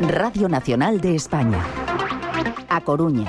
Radio Nacional de España. A Coruña.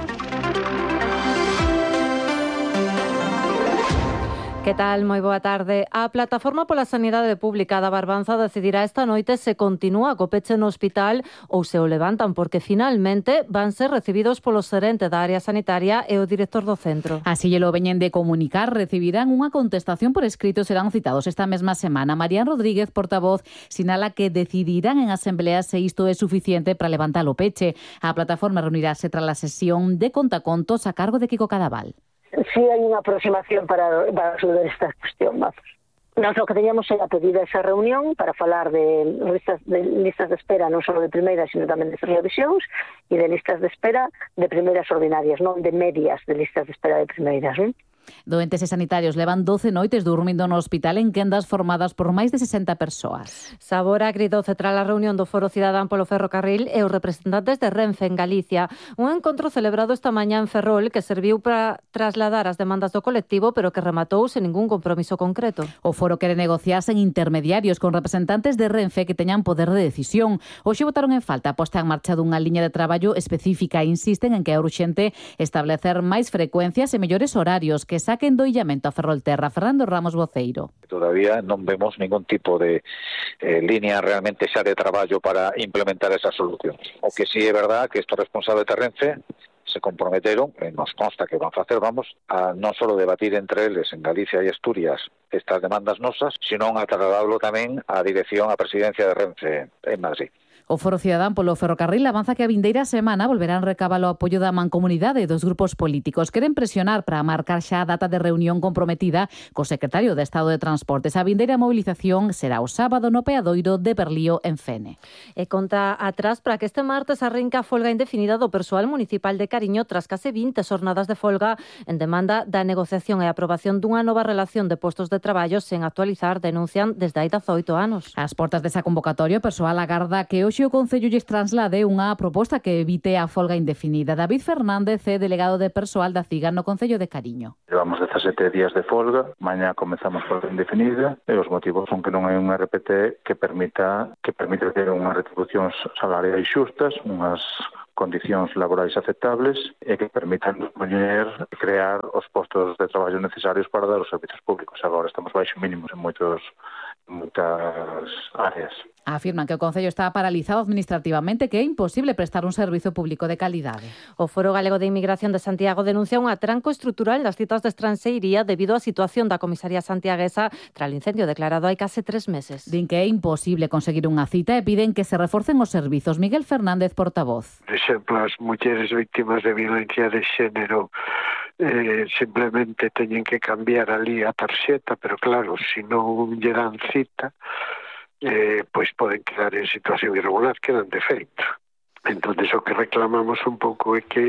Que tal? Moi boa tarde. A Plataforma pola Sanidade Pública da Barbanza decidirá esta noite se continúa co peche no hospital ou se o levantan, porque finalmente van ser recibidos polo xerente da área sanitaria e o director do centro. Así lo veñen de comunicar, recibirán unha contestación por escrito, serán citados esta mesma semana. Marián Rodríguez, portavoz, sinala que decidirán en asamblea se isto é suficiente para levantar o peche. A plataforma reunirase tras a sesión de contacontos a cargo de Kiko Cadaval. Sí hai unha aproximación para resolver esta cuestión, vamos. Nós o que teníamos era pedir esa reunión para falar de listas de espera non só de primeiras, sino tamén de revisións, e de listas de espera de primeiras ordinarias, non de medias de listas de espera de primeiras, non? Doentes e sanitarios levan 12 noites durmindo no hospital en quendas formadas por máis de 60 persoas. Sabor agridoce tras a reunión do Foro Cidadán polo Ferrocarril e os representantes de Renfe en Galicia. Un encontro celebrado esta mañá en Ferrol que serviu para trasladar as demandas do colectivo, pero que rematou sen ningún compromiso concreto. O foro quere negociar sen intermediarios con representantes de Renfe que teñan poder de decisión. Hoxe botaron en falta a posta en marcha dunha liña de traballo específica e insisten en que é urxente establecer máis frecuencias e mellores horarios que saquen do illamento a Ferrolterra. Fernando Ramos, voceiro. Todavía non vemos ningún tipo de línea realmente xa de traballo para implementar esa solución. O que sí é verdad que estos responsables de Renfe se comprometeron, nos consta que van a facer, a non só debatir entre eles en Galicia e Asturias estas demandas nosas, sino a trasladarlo tamén á dirección, á presidencia de Renfe en Madrid. O Foro Cidadán polo Ferrocarril avanza que a vindeira semana volverán recabar o apoio da mancomunidade dos grupos políticos. Queren presionar para marcar xa a data de reunión comprometida co secretario de Estado de Transportes. A vindeira movilización será o sábado no Peadoiro de Berlío en Fene. E conta atrás para que este martes arrinca a folga indefinida do persoal municipal de Cariño tras case 20 xornadas de folga en demanda da negociación e aprobación dunha nova relación de postos de traballo sen actualizar, denuncian desde hai 18 anos. As portas desa convocatoria, o persoal agarda que hoxe o Concello lles traslade unha proposta que evite a folga indefinida. David Fernández é delegado de persoal da CIGA no Concello de Cariño. Levamos 17 días de folga, mañá comezamos folga indefinida e os motivos son que non hai un RPT que permita ter unhas retribucións salariais xustas, unhas condicións laborais aceptables e que permitan poñer e crear os postos de traballo necesarios para dar os servizos públicos. Agora estamos baixo mínimos en moitas áreas. Afirman que o Concello está paralizado administrativamente, que é imposible prestar un servizo público de calidade. O Foro Galego de Inmigración de Santiago denuncia un atranco estrutural nas citas de estranxeiría debido á situación da comisaría santiaguesa tras o incendio declarado hai case 3 meses. Din que é imposible conseguir unha cita e piden que se reforcen os servizos. Miguel Fernández, portavoz. Por exemplo, as mulleres víctimas de violencia de xénero simplemente teñen que cambiar ali a tarxeta, pero claro, se non lle dan cita, pois poden quedar en situación irregular, quedan de feito. Entón, o que reclamamos un pouco é que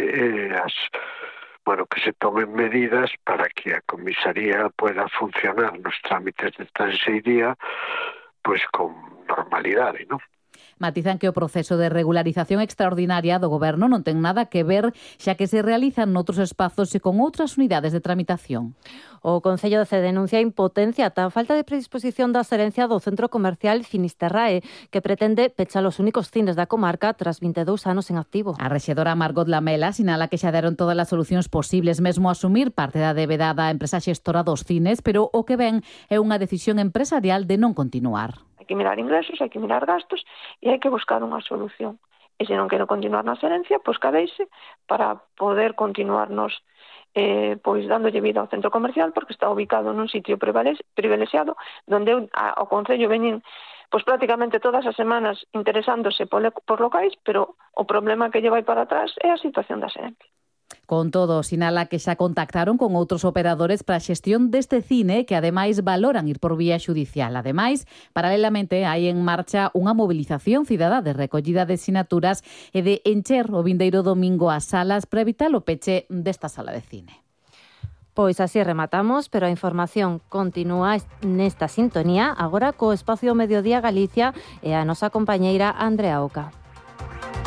que se tomen medidas para que a comisaría pueda funcionar nos trámites de estranxeiría pois con normalidade, non? Matizan que o proceso de regularización extraordinaria do Goberno non ten nada que ver, xa que se realizan noutros espazos e con outras unidades de tramitación. O Concello de Cee denuncia a impotencia ata a falta de predisposición da xerencia do centro comercial Finisterrae, que pretende pechar os únicos cines da comarca tras 22 anos en activo. A rexedora Margot Lamela sinala que xa deron todas as solucións posibles, mesmo asumir parte da débeda da empresa xestora dos cines, pero o que ven é unha decisión empresarial de non continuar. Hai que mirar ingresos, hai que mirar gastos e hai que buscar unha solución. E se non quero continuar na xerencia, pois cadeixe para poder continuarnos dándolle vida ao centro comercial, porque está ubicado nun sitio privilexiado, donde ao Concello veñen prácticamente todas as semanas interesándose por locais, pero o problema que lle vai para atrás é a situación da xerencia. Con todo, sinala que xa contactaron con outros operadores para a xestión deste cine que ademais valoran ir por vía xudicial. Ademais, paralelamente hai en marcha unha movilización cidadá de recollida de sinaturas e de encher o vindeiro domingo as salas para evitar o peche desta sala de cine. Pois así rematamos, pero a información continúa nesta sintonía agora co espacio Mediodía Galicia e a nosa compañeira Andrea Oca.